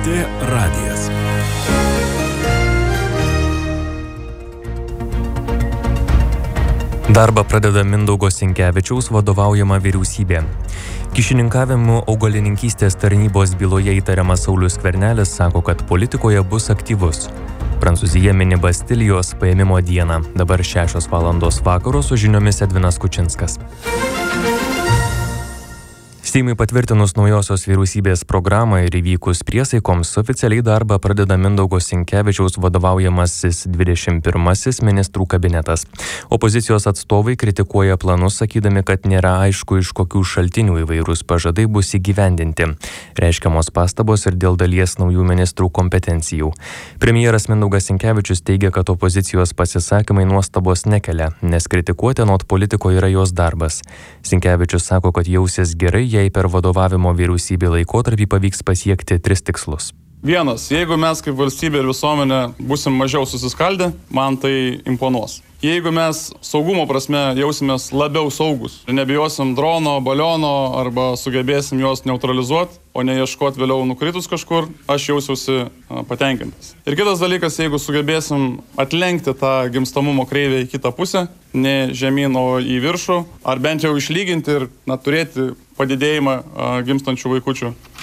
LRT radijas. Darbą pradeda Mindaugo Sinkevičiaus vadovaujama vyriausybė. Kyšininkavimu augalininkystės tarnybos byloje įtariamas Saulius Skvernelis sako, kad politikoje bus aktyvus. Prancūzija mini Bastilijos paėmimo dieną. Dabar 6 valandos vakaro su žiniomis Edvinas Kučinskas. Seimui patvirtinus naujosios vyriausybės programą ir įvykus priesaikoms, oficialiai darbą pradeda Mindaugo Sinkevičiaus vadovaujamasis 21 ministrų kabinetas. Opozicijos atstovai kritikuoja planus, sakydami, kad nėra aišku, iš kokių šaltinių įvairūs pažadai bus įgyvendinti. Reiškiamos pastabos ir dėl dalies naujų ministrų kompetencijų. Premjeras Mindaugas Sinkevičius teigia, kad opozicijos pasisakymai nuostabos nekelia, nes kritikuoti anot politiko yra jos darbas. Sinkevičius sako, kad jausis gerai, jei per vadovavimo vyriausybė laikotarpį pavyks pasiekti 3 tikslus. Vienas, jeigu mes kaip valstybė ir visuomenė būsim mažiau susiskaldę, man tai imponuos. Jeigu mes saugumo prasme jausimės labiau saugus, nebijosim drono, baliono arba sugebėsim juos neutralizuoti, o ne ieškoti vėliau nukritus kažkur, aš jausiuosi patenkintas. Ir kitas dalykas, jeigu sugebėsim atlenkti tą gimstamumo kreivę į kitą pusę, ne žemyn, o į viršų, ar bent jau išlyginti ir turėti padidėjimą gimstančių vaikučių